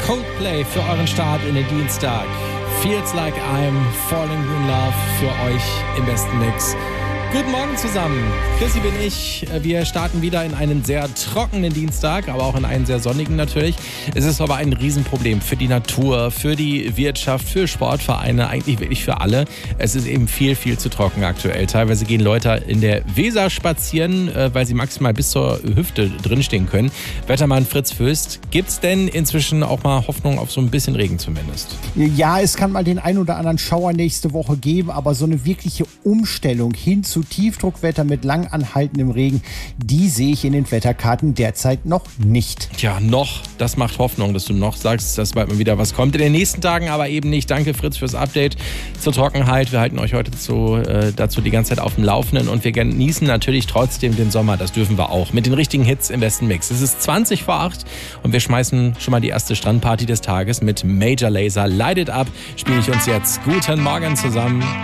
Coldplay für euren Start in den Dienstag. Feels like I'm falling in love für euch im besten Mix. Guten Morgen zusammen. Chrissy bin ich. Wir starten wieder in einen sehr trockenen Dienstag, aber auch in einen sehr sonnigen natürlich. Es ist aber ein Riesenproblem für die Natur, für die Wirtschaft, für Sportvereine, eigentlich wirklich für alle. Es ist eben viel, viel zu trocken aktuell. Teilweise gehen Leute in der Weser spazieren, weil sie maximal bis zur Hüfte drinstehen können. Wettermann Fritz Föst, gibt's denn inzwischen auch mal Hoffnung auf so ein bisschen Regen zumindest? Ja, es kann mal den ein oder anderen Schauer nächste Woche geben, aber so eine wirkliche Umstellung hin zu Tiefdruckwetter mit lang anhaltendem Regen, die sehe ich in den Wetterkarten derzeit noch nicht. Tja, noch. Das macht Hoffnung, dass du noch sagst, dass bald mal wieder was kommt. In den nächsten Tagen aber eben nicht. Danke Fritz fürs Update zur Trockenheit. Wir halten euch heute dazu die ganze Zeit auf dem Laufenden und wir genießen natürlich trotzdem den Sommer. Das dürfen wir auch. Mit den richtigen Hits im besten Mix. Es ist 20 vor 8 und wir schmeißen schon mal die erste Strandparty des Tages mit Major Lazer. Light It Up spiele ich uns jetzt. Guten Morgen zusammen.